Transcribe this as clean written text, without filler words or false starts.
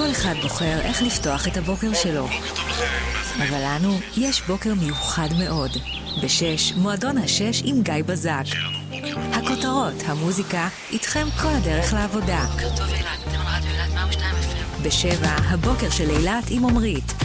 כל אחד בוחר איך לפתוח את הבוקר שלו. אבל לנו יש בוקר מיוחד מאוד. ב-6, מועדון ה-6 עם גיא בזק. הכותרות, המוזיקה, איתכם כל הדרך לעבודה. בוקר טוב אילת, אתם על רדיו אילת 102 FM. ב-7, הבוקר של אילת עם עומרית.